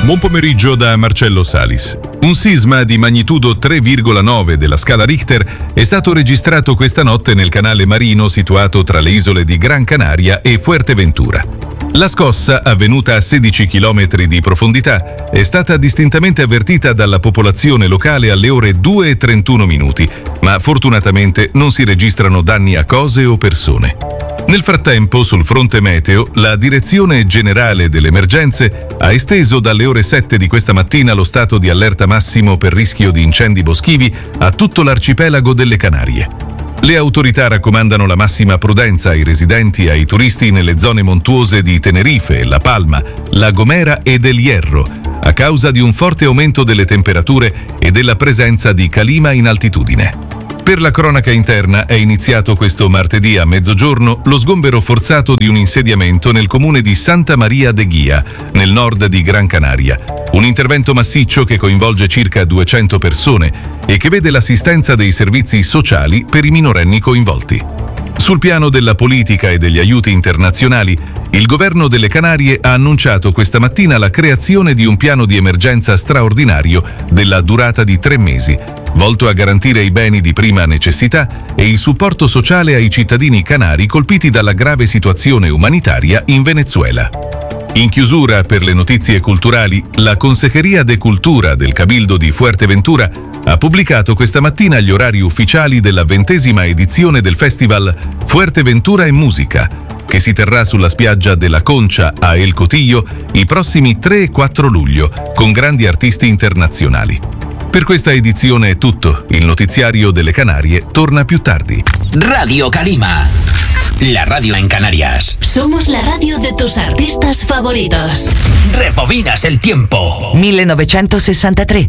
Buon pomeriggio da Marcello Salis. Un sisma di magnitudo 3,9 della scala Richter è stato registrato questa notte nel canale marino situato tra le isole di Gran Canaria e Fuerteventura. La scossa, avvenuta a 16 km di profondità, è stata distintamente avvertita dalla popolazione locale alle ore 2:31 minuti, ma fortunatamente non si registrano danni a cose o persone. Nel frattempo, sul fronte meteo, la Direzione Generale delle Emergenze ha esteso dalle ore 7 di questa mattina lo stato di allerta massimo per rischio di incendi boschivi a tutto l'arcipelago delle Canarie. Le autorità raccomandano la massima prudenza ai residenti e ai turisti nelle zone montuose di Tenerife, La Palma, La Gomera e del Hierro, a causa di un forte aumento delle temperature e della presenza di calima in altitudine. Per la cronaca interna è iniziato questo martedì a mezzogiorno lo sgombero forzato di un insediamento nel comune di Santa Maria de Guia, nel nord di Gran Canaria. Un intervento massiccio che coinvolge circa 200 persone e che vede l'assistenza dei servizi sociali per i minorenni coinvolti. Sul piano della politica e degli aiuti internazionali, il governo delle Canarie ha annunciato questa mattina la creazione di un piano di emergenza straordinario della durata di 3 mesi, volto a garantire i beni di prima necessità e il supporto sociale ai cittadini canari colpiti dalla grave situazione umanitaria in Venezuela. In chiusura per le notizie culturali, la Consejería de Cultura del Cabildo di Fuerteventura ha pubblicato questa mattina gli orari ufficiali della 20ª edizione del festival Fuerteventura en Música, che si terrà sulla spiaggia della Concha a El Cotillo i prossimi 3 e 4 luglio, con grandi artisti internazionali. Per questa edizione è tutto. Il notiziario delle Canarie torna più tardi. Radio Calima, la radio en Canarias. Somos la radio de tus artistas favoritos. Rebobinas el tiempo. 1963.